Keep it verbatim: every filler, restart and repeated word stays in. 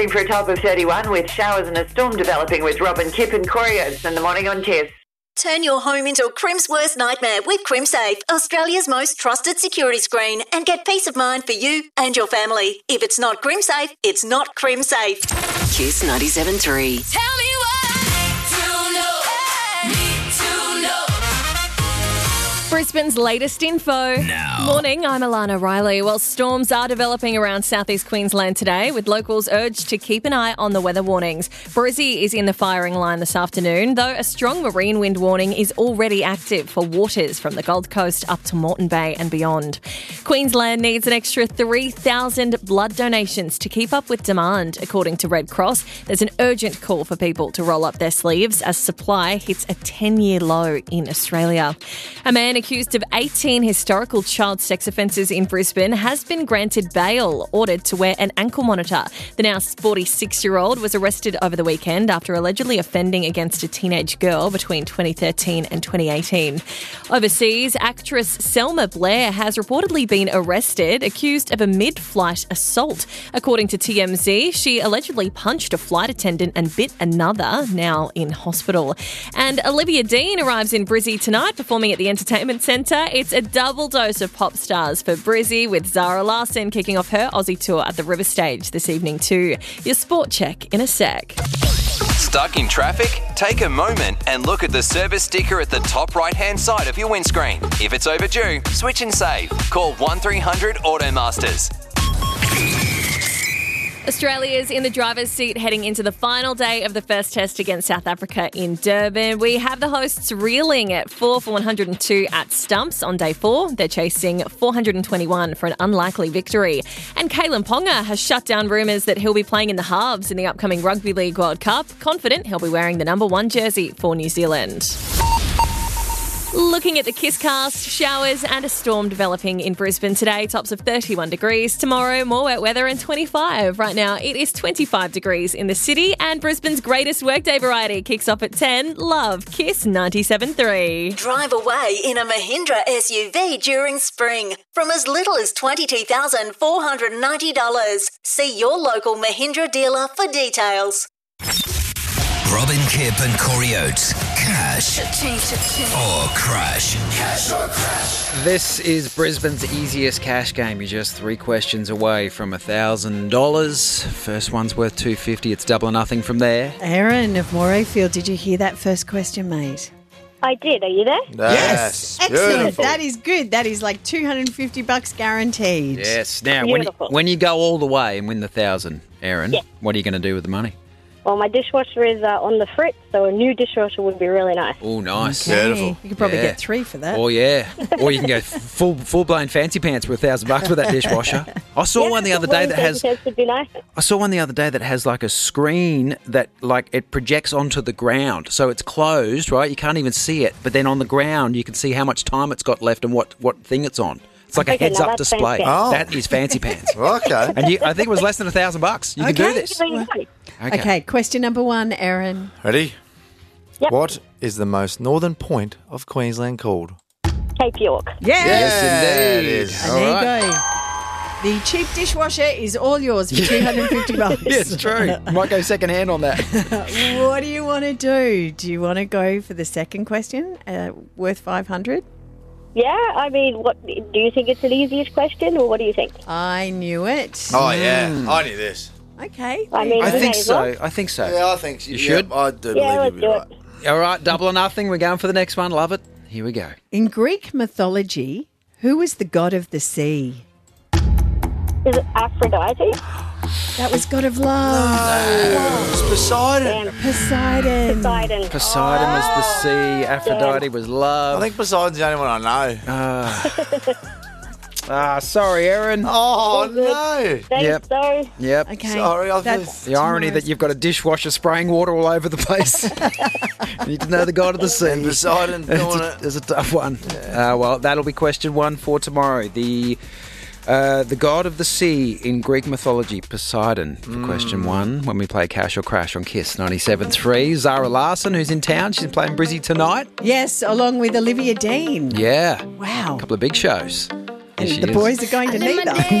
For a top of thirty-one with showers and a storm developing with Robin Kip and Corey Oates in the morning on Tess. Turn your home into a Crim's worst nightmare with CrimSafe, Australia's most trusted security screen, and get peace of mind for you and your family. If it's not CrimSafe, it's not CrimSafe. Kiss ninety-seven point three. Tell me what to know. Need to know. Brisbane's latest info. Now. Morning, I'm Alana Riley. Well, storms are developing around southeast Queensland today, with locals urged to keep an eye on the weather warnings. Brizzy is in the firing line this afternoon, though a strong marine wind warning is already active for waters from the Gold Coast up to Moreton Bay and beyond. Queensland needs an extra three thousand blood donations to keep up with demand, according to Red Cross. There's an urgent call for people to roll up their sleeves as supply hits a ten-year low in Australia. A man accused of eighteen historical child sex offences in Brisbane has been granted bail, ordered to wear an ankle monitor. The now forty-six-year-old was arrested over the weekend after allegedly offending against a teenage girl between twenty thirteen and twenty eighteen. Overseas, actress Selma Blair has reportedly been arrested, accused of a mid-flight assault. According to T M Z, she allegedly punched a flight attendant and bit another, now in hospital. And Olivia Dean arrives in Brizzy tonight, performing at the Entertainment Centre. It's a double dose of pop stars for Brizzy, with Zara Larsson kicking off her Aussie tour at the River Stage this evening too. Your sport check in a sec. Stuck in traffic? Take a moment and look at the service sticker at the top right-hand side of your windscreen. If it's overdue, switch and save. Call one three hundred Automasters. Australia's in the driver's seat heading into the final day of the first test against South Africa in Durban. We have the hosts reeling at four for one hundred two at stumps on day four. They're chasing four hundred twenty-one for an unlikely victory. And Kalen Ponga has shut down rumours that he'll be playing in the halves in the upcoming Rugby League World Cup, confident he'll be wearing the number one jersey for New Zealand. Looking at the Kisscast, showers and a storm developing in Brisbane today, tops of thirty-one degrees. Tomorrow, more wet weather and twenty-five. Right now, it is twenty-five degrees in the city, and Brisbane's greatest workday variety kicks off at ten. Love, Kiss ninety-seven point three. Drive away in a Mahindra S U V during spring from as little as twenty-two thousand four hundred ninety dollars. See your local Mahindra dealer for details. Robin Kip and Corey Oates. Cash or crash. Cash or crash. This is Brisbane's easiest cash game. You're just three questions away from one thousand dollars. First one's worth two hundred fifty dollars. It's double or nothing from there. Aaron of Morayfield, did you hear that first question, mate? I did. Are you there? Yes. Excellent. Beautiful. That is good. That is like two hundred fifty bucks guaranteed. Yes. Now, when you, when you go all the way and win the one thousand dollars, Aaron, Yeah. what are you going to do with the money? Well, my dishwasher is uh, on the fritz, so a new dishwasher would be really nice. Oh, nice. Okay. You could probably Yeah. get three for that. Oh, yeah. Or you can go full full blown fancy pants for a thousand bucks with that dishwasher. I saw Yeah, one the other day that has. Would be nice. I saw one the other day that has like a screen that like it projects onto the ground, so it's closed, right? You can't even see it, but then on the ground you can see how much time it's got left and what what thing it's on. It's like a Okay, now heads-up that's display. fancy. Oh. That is fancy pants. Okay. And you, I think it was less than a thousand bucks. You can do Okay. this. Okay. Okay. question number one, Aaron. Ready? Yep. What is the most northern point of Queensland called? Cape York. Yes. Yes, indeed. It is. And All there right. you go. The cheap dishwasher is all yours for two hundred fifty bucks. Yeah, it's true. Might go second hand on that. What do you want to do? Do you want to go for the second question, uh, worth five hundred? Yeah, I mean, what do you think it's an easiest question, or what do you think? I knew it. Oh, yeah. I knew this. Okay. I mean, I you think may as so. well. I think so. Yeah, I think You yeah, should? I do Yeah, believe let's you'll do be it. right. All right, double or nothing. We're going for the next one. Love it. Here we go. In Greek mythology, who was the god of the sea? Is it Aphrodite? That was god of love. It's Poseidon. Damn, Poseidon. Poseidon. Poseidon was the sea. Aphrodite was I love. think Poseidon's the only one I know. Ah, Ah, sorry, Aaron. Oh, no. Thanks, Yep. so. Yep. Okay. Sorry, I've that's The irony tomorrow's- that you've got a dishwasher spraying water all over the place. You need to know the god of the sea. And Poseidon doing it's, a, it. it's a tough one. Uh, well, that'll be question one for tomorrow. The uh, the god of the sea in Greek mythology, Poseidon, for Mm. question one, when we play Cash or Crash on Kiss ninety-seven point three. Zara Larsson, who's in town, she's playing Brizzy tonight. Yes, along with Olivia Dean. Yeah. Wow. A couple of big shows. Here And she the is. boys are going to need them.